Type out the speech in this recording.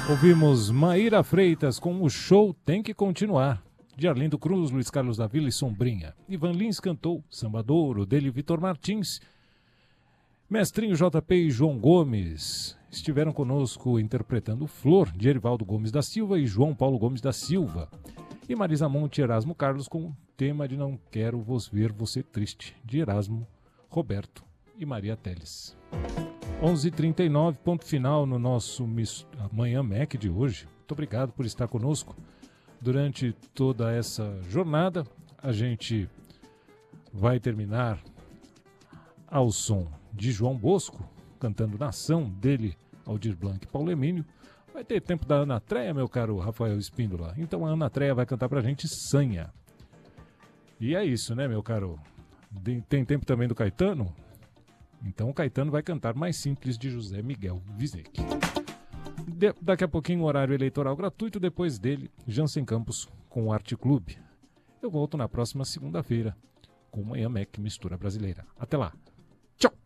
Ouvimos Maíra Freitas com O Show Tem Que Continuar, de Arlindo Cruz, Luiz Carlos da Vila e Sombrinha. Ivan Lins cantou Sambadouro, dele Vitor Martins. Mestrinho JP e João Gomes estiveram conosco interpretando Flor, de Erivaldo Gomes da Silva e João Paulo Gomes da Silva. E Marisa Monte e Erasmo Carlos com o tema de Não Quero Vos Ver Você Triste, de Erasmo, Roberto e Maria Teles. 11h39, ponto final no nosso Manhã Mac de hoje. Muito obrigado por estar conosco durante toda essa jornada. A gente vai terminar ao som de João Bosco, cantando Nação, dele, Aldir Blanc e Paulo Emílio. Vai ter tempo da Ana Treia, meu caro Rafael Espíndola. Então a Ana Treia vai cantar pra gente Sanha. E é isso, né, meu caro? Tem tempo também do Caetano? Então o Caetano vai cantar Mais Simples, de José Miguel Wisnik. Daqui a pouquinho, horário eleitoral gratuito. Depois dele, Jansen Campos com o Arte Clube. Eu volto na próxima segunda-feira com o Manhã Mac Mistura Brasileira. Até lá. Tchau!